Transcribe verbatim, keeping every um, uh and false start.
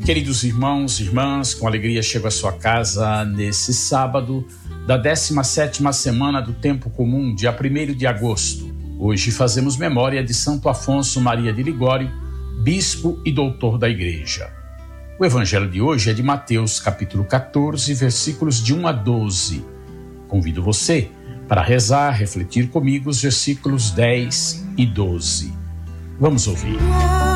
Queridos irmãos e irmãs, com alegria chego à sua casa nesse sábado da décima sétima semana do Tempo Comum, dia primeiro de agosto. Hoje fazemos memória de Santo Afonso Maria de Ligório, bispo e doutor da Igreja. O evangelho de hoje é de Mateus, capítulo quatorze, versículos de um a doze. Convido você para rezar, refletir comigo os versículos dez e doze. Vamos ouvir.